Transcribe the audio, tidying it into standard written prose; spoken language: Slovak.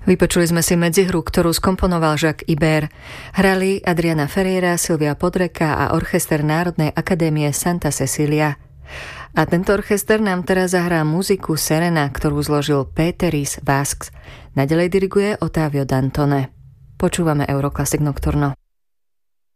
Vypočuli sme si medzihru, ktorú skomponoval Jacques Ibert. Hrali Adriana Ferreira, Silvia Podreka a orchester Národnej akadémie Santa Cecilia. A tento orchester nám teraz zahrá muziku Serena, ktorú zložil Péteris Vasks. Naďalej diriguje Ottavio Dantone. Počúvame Euroclassic Nocturno.